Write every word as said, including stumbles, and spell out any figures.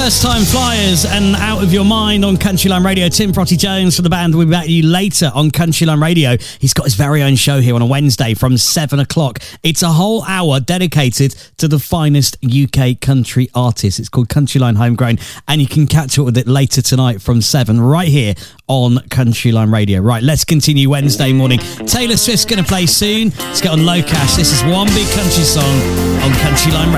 First Time Flyers and Out of Your Mind on Countryline Radio. Tim Frotty Jones from the band will be back to you later on Countryline Radio. He's got his very own show here on a Wednesday from seven o'clock. It's a whole hour dedicated to the finest U K country artists. It's called Countryline Homegrown, and you can catch up with it later tonight from seven right here on Countryline Radio. Right, let's continue Wednesday morning. Taylor Swift's going to play soon. Let's get on Low Cash. This is One Big Country Song on Countryline Radio.